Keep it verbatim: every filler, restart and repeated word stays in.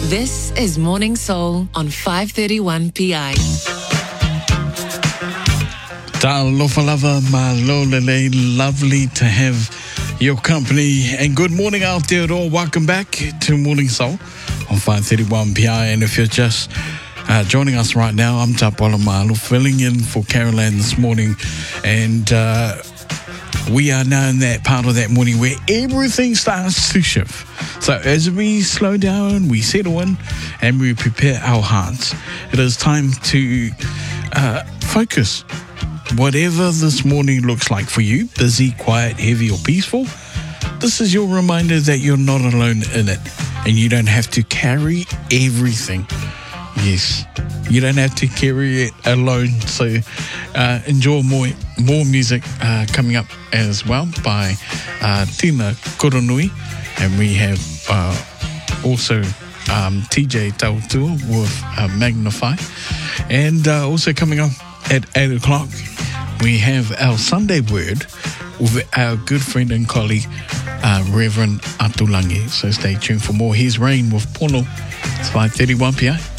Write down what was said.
This is Morning Soul on five thirty-one P I. Talofa lava malolele, lovely to have your company. And good morning out there all. Welcome back to Morning Soul on five thirty-one P I. And if you're just uh, joining us right now, I'm Tapola Malo, filling in for Carol Ann this morning. And uh, we are now in that part of that morning where everything starts to shift. So as we slow down, we settle in, and we prepare our hearts, it is time to uh, focus. Whatever this morning looks like for you, busy, quiet, heavy, or peaceful, this is your reminder that you're not alone in it, and you don't have to carry everything. Yes, you don't have to carry it alone. So uh, enjoy more more music uh, coming up as well by uh, Tina Koronui, and we have uh, also um, T J Tautua with uh, Magnify, and uh, also coming up at eight o'clock, we have our Sunday Word with our good friend and colleague, uh, Reverend Atulangi. So stay tuned for more. Here's Rain with Pono. It's five thirty-one P I.